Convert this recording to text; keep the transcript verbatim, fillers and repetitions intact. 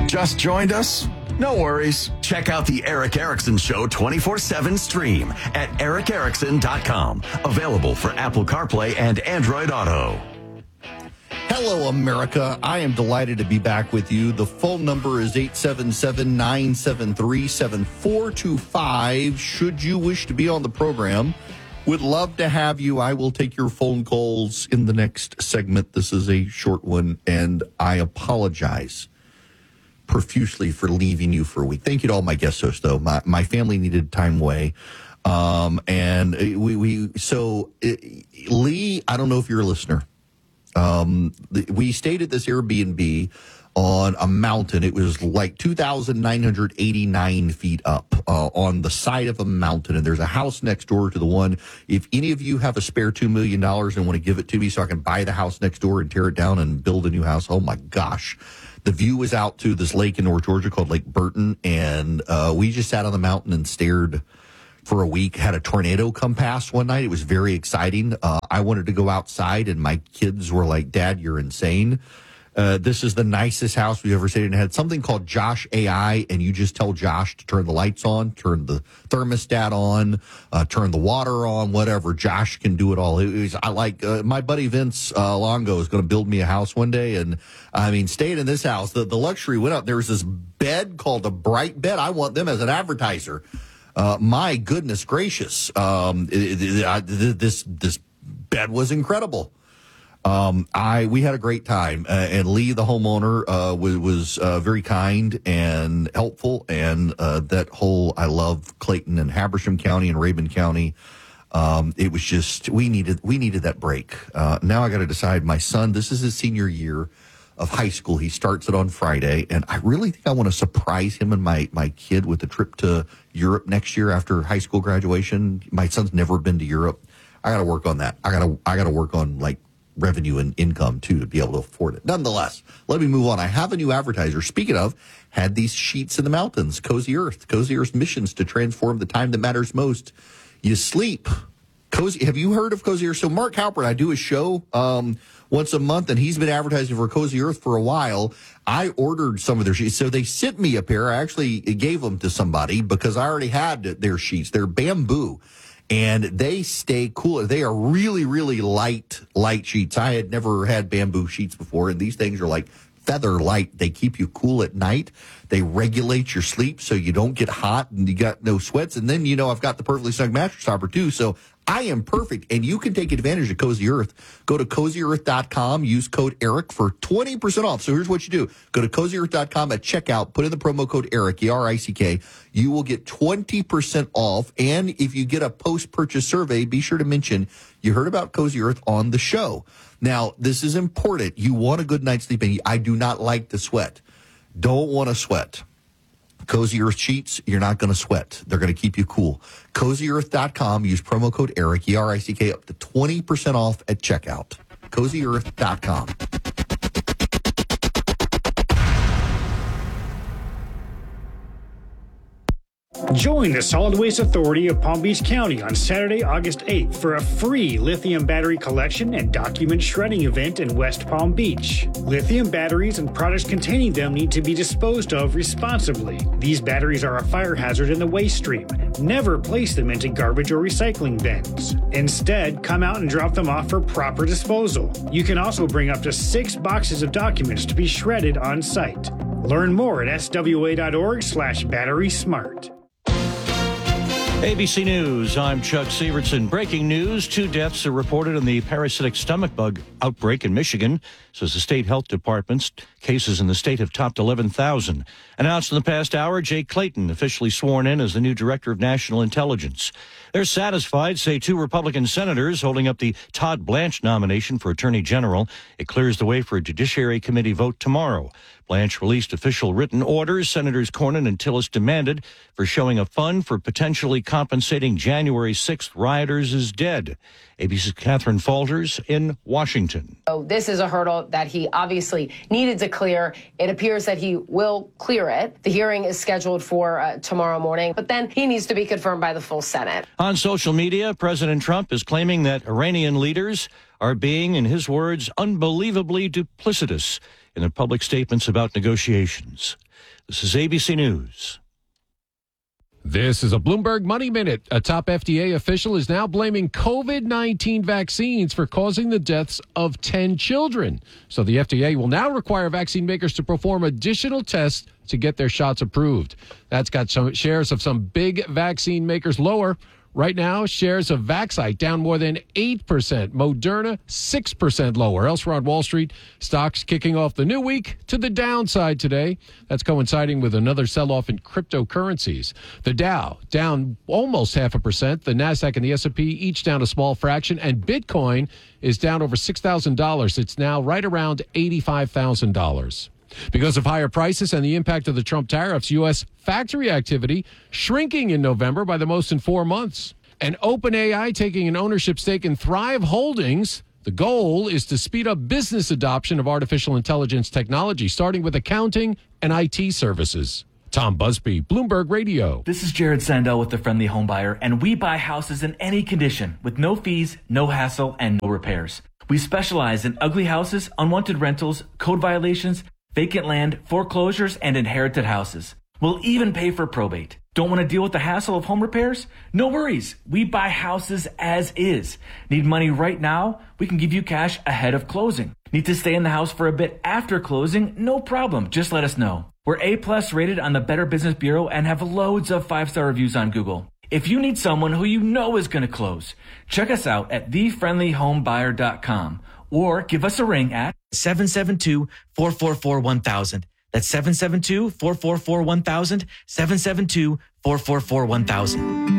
Just joined us? No worries. Check out the Eric Erickson Show twenty-four seven stream at eric erickson dot com. Available for Apple CarPlay and Android Auto. Hello, America. I am delighted to be back with you. The phone number is eight seven seven, nine seven three, seven four two five. Should you wish to be on the program, would love to have you. I will take your phone calls in the next segment. This is a short one, and I apologize profusely for leaving you for a week. Thank you to all my guest hosts, though. My, my family needed time away. Um, and we, we so uh, Lee, I don't know if you're a listener. Um, we stayed at this Airbnb on a mountain. It was like two thousand nine hundred eighty-nine feet up uh, on the side of a mountain. And there's a house next door to the one. If any of you have a spare two million dollars and want to give it to me so I can buy the house next door and tear it down and build a new house, oh my gosh. The view was out to this lake in North Georgia called Lake Burton. And uh, we just sat on the mountain and stared for a week. Had a tornado come past one night. It was very exciting. Uh, I wanted to go outside, and my kids were like, Dad, you're insane. Uh, this is the nicest house we've ever stayed in. It had something called Josh A I, and you just tell Josh to turn the lights on, turn the thermostat on, uh, turn the water on, whatever. Josh can do it all. It was, I like, uh, my buddy Vince uh, Longo is going to build me a house one day, and I mean, staying in this house, the, the luxury went up. There was this bed called a Bright Bed. I want them as an advertiser. Uh, my goodness gracious. Um, it, it, I, this, this bed was incredible. Um, I, we had a great time, uh, and Lee, the homeowner, uh, was, was, uh, very kind and helpful. And, uh, that whole, I love Clayton and Habersham County and Rabun County. Um, it was just, we needed, we needed that break. Uh, now I got to decide. My son, this is his senior year of high school. He starts it on Friday, and I really think I want to surprise him and my, my kid with a trip to Europe next year after high school graduation. My son's never been to Europe. I got to work on that. I got to, I got to work on like revenue and income too to be able to afford it. Nonetheless, let me move on. I have a new advertiser. Speaking of, had these sheets in the mountains, Cozy Earth, Cozy Earth's missions to transform the time that matters most. You sleep. Cozy, have you heard of Cozy Earth? So Mark Halpert, I do a show, um, once a month, and he's been advertising for Cozy Earth for a while. I ordered some of their sheets. So they sent me a pair. I actually gave them to somebody because I already had their sheets. They're bamboo, and they stay cool. They are really, really light, light sheets. I had never had bamboo sheets before, and these things are like feather light. They keep you cool at night. They regulate your sleep so you don't get hot and you got no sweats. And then, you know, I've got the Perfectly Snug mattress topper too. So I am perfect, and you can take advantage of Cozy Earth. Go to cozy earth dot com, use code ERIC for twenty percent off. So here's what you do. Go to cozy earth dot com at checkout, put in the promo code ERIC, E R I C K. You will get twenty percent off, and if you get a post-purchase survey, be sure to mention you heard about Cozy Earth on the show. Now, this is important. You want a good night's sleep, and I do not like to sweat. Don't want to sweat. Cozy Earth sheets, you're not going to sweat. They're going to keep you cool. cozy earth dot com, use promo code ERIC, E R I C K, up to twenty percent off at checkout. cozy earth dot com. Join the Solid Waste Authority of Palm Beach County on Saturday, August eighth for a free lithium battery collection and document shredding event in West Palm Beach. Lithium batteries and products containing them need to be disposed of responsibly. These batteries are a fire hazard in the waste stream. Never place them into garbage or recycling bins. Instead, come out and drop them off for proper disposal. You can also bring up to six boxes of documents to be shredded on site. Learn more at s w a dot org slash battery smart. A B C News, I'm Chuck Severson. Breaking news, two deaths are reported in the parasitic stomach bug outbreak in Michigan, says the state health department's cases in the state have topped eleven thousand. Announced in the past hour, Jay Clayton officially sworn in as the new director of national intelligence. They're satisfied, say two Republican senators holding up the Todd Blanche nomination for attorney general. It clears the way for a Judiciary Committee vote tomorrow. Blanche released official written orders Senators Cornyn and Tillis demanded for showing a fund for potentially compensating January sixth rioters is dead. A B C's Catherine Falters in Washington. So this is a hurdle that he obviously needed to clear. It appears that he will clear it. The hearing is scheduled for uh, tomorrow morning, but then he needs to be confirmed by the full Senate. On social media, President Trump is claiming that Iranian leaders are being, in his words, unbelievably duplicitous in their public statements about negotiations. This is A B C News. This is a Bloomberg Money Minute. A top F D A official is now blaming COVID nineteen vaccines for causing the deaths of ten children. So the F D A will now require vaccine makers to perform additional tests to get their shots approved. That's got some shares of some big vaccine makers lower. Right now, shares of Vaxcyte down more than eight percent. Moderna, six percent lower. Elsewhere on Wall Street, stocks kicking off the new week to the downside today. That's coinciding with another sell-off in cryptocurrencies. The Dow down almost half a percent. The NASDAQ and the S and P each down a small fraction. And Bitcoin is down over six thousand dollars. It's now right around eighty-five thousand dollars. Because of higher prices and the impact of the Trump tariffs, U S factory activity shrinking in November by the most in four months. And OpenAI taking an ownership stake in Thrive Holdings. The goal is to speed up business adoption of artificial intelligence technology, starting with accounting and I T services. Tom Busby, Bloomberg Radio. This is Jared Sandell with The Friendly Home Buyer, and we buy houses in any condition with no fees, no hassle, and no repairs. We specialize in ugly houses, unwanted rentals, code violations, vacant land, foreclosures, and inherited houses. We'll even pay for probate. Don't want to deal with the hassle of home repairs? No worries. We buy houses as is. Need money right now? We can give you cash ahead of closing. Need to stay in the house for a bit after closing? No problem. Just let us know. We're A-plus rated on the Better Business Bureau and have loads of five-star reviews on Google. If you need someone who you know is going to close, check us out at the friendly home buyer dot com or give us a ring at seven seven two, four four four, one thousand. That's seven seven two, four four four, one thousand, seven seven two, four four four, one thousand.